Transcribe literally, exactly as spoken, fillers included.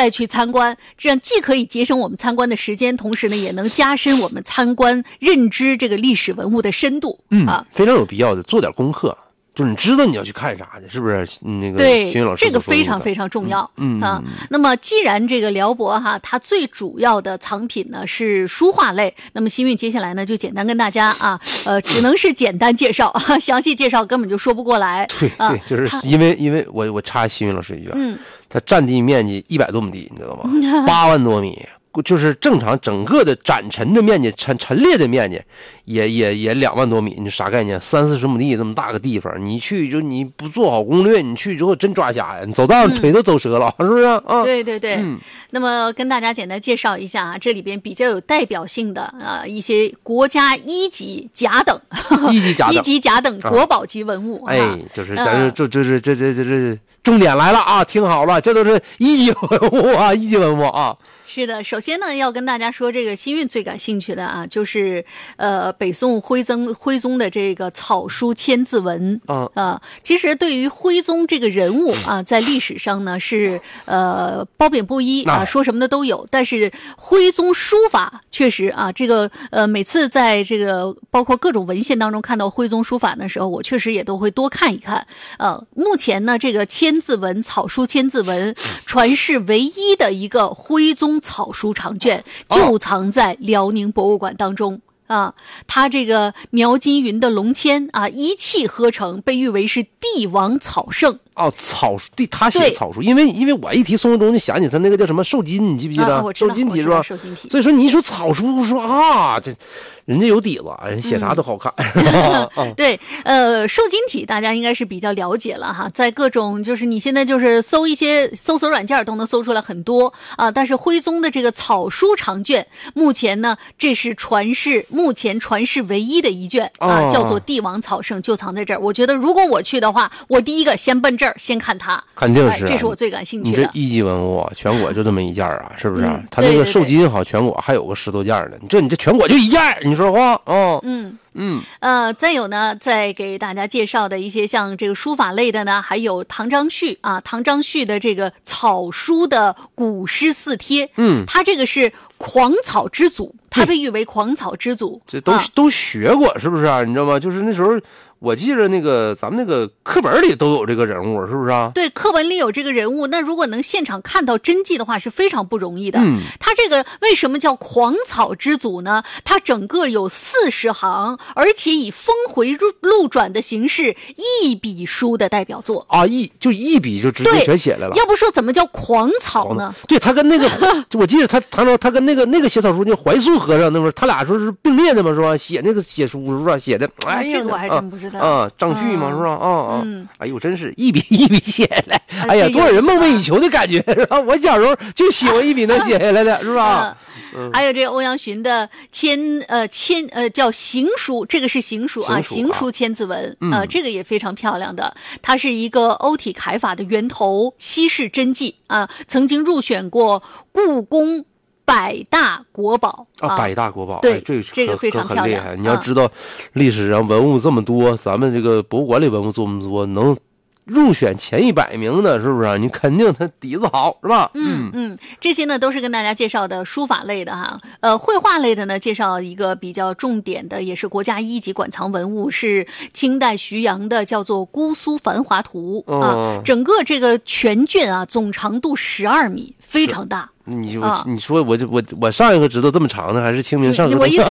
再去参观，这样既可以节省我们参观的时间，同时呢，也能加深我们参观认知这个历史文物的深度。 嗯啊， 非常有必要的做点功课。就是你知道你要去看啥去，是不是？那个对， 徐云老师这个非常非常重要。 嗯啊，那么既然这个辽博哈，它最主要的藏品呢是书画类，那么新运接下来呢就简单跟大家啊，呃，只能是简单介绍，详细介绍根本就说不过来。 对对， 啊、 就是因为因为我我插新运老师一句， 嗯， 它占地面积一百多亩地，你知道吗？八万多米。就是正常整个的展陈的面积，陈陈列的面积也也也两万多米，你啥概念？三四十亩地这么大个地方，你去就你不做好攻略，你去之后真抓瞎呀！你走道腿都走折了，嗯、是不是啊？ 对对对。 嗯， 那么跟大家简单介绍一下啊，这里边比较有代表性的啊一些国家一级甲等、 一级甲等、 一级甲等国宝级文物。 啊、哎，就是咱这这这这这这这重点来了啊！听好了，这都是一级文物啊，一级文物啊。 是的，首先呢，要跟大家说，这个新运最感兴趣的啊，就是呃北宋徽宗徽宗的这个草书千字文。 嗯啊、呃，其实对于徽宗这个人物啊，在历史上呢是呃褒贬不一啊，说什么的都有。但是徽宗书法确实啊，这个呃每次在这个包括各种文献当中看到徽宗书法的时候，我确实也都会多看一看。呃，目前呢，这个千字文草书千字文传世唯一的一个徽宗草书长卷就藏在辽宁博物馆当中。啊，他这个描金云的龙签啊，一气呵成，被誉为是帝王草圣。 哦，草书，对，他写草书，因为因为我一提宋徽宗就想起他那个叫什么瘦金，你记不记得？ 啊、 瘦金体是吧？ 瘦金体。 所以说你一说草书，我说啊，这人家有底子，人写啥都好看。 嗯、对，呃，瘦金体大家应该是比较了解了哈，在各种就是你现在就是搜一些搜索软件都能搜出来很多啊。但是徽宗的这个草书长卷，目前呢，这是传世目前传世唯一的一卷啊， 哦、 叫做帝王草圣，就藏在这儿。我觉得如果我去的话，我第一个先奔这儿，先看它， 肯定是、啊哎，这是我最感兴趣的。 你这一级文物，全国就这么一件啊，是不是？ 嗯、 他那个瘦金好，全国还有个十多件呢。你这你这全国就一件，你说话哦。 嗯嗯呃，再有呢，再给大家介绍的一些像这个书法类的呢，还有唐章绪啊，唐章绪的这个草书的古诗四帖。 嗯， 他这个是狂草之祖，他被誉为狂草之祖。 这都、啊、都学过，是不是啊？你知道吗？就是那时候。我记着那个咱们那个课本里都有这个人物，是不是啊？ 对，课本里有这个人物，那如果能现场看到真迹的话，是非常不容易的。 嗯， 他这个为什么叫狂草之祖呢？他整个有四十行，而且以峰回路转的形式，一笔书的代表作啊，一就一笔就直接全写来了。 要不说怎么叫狂草呢？ 对，他跟那个，我记得他唐朝他跟那个那个写草书叫怀素和尚，那会儿他俩说是并列的嘛，是吧？写那个写书是吧？写的，哎呀， 这个我还真不知道。 啊，张旭嘛，嗯、是吧？啊啊， 嗯， 哎呦，真是一笔一笔写下来，哎呀，多少人梦寐以求的感觉，是吧？我小时候就喜欢一笔能写下来的，是吧？ 嗯，还有这个欧阳询的千呃千呃叫行书，这个是行书啊，行书千字文啊、呃，这个也非常漂亮的，它是一个欧体楷法的源头，西式真迹啊，曾经入选过故宫百大国宝啊，百大国宝， 对， 哎、这个这个非常漂亮。 你要知道，历史上文物这么多，咱们这个博物馆里文物这么多，能入选前一百名的，是不是、啊？你肯定他底子好，是吧？ 嗯嗯，这些呢都是跟大家介绍的书法类的哈。呃，绘画类的呢，介绍一个比较重点的，也是国家一级馆藏文物，是清代徐阳的，叫做《姑苏繁华图》啊。 哦、 整个这个全卷啊，总长度十二米，非常大。 你就、啊、你说我就我我上一个知道这么长的还是清明上河图， 我意思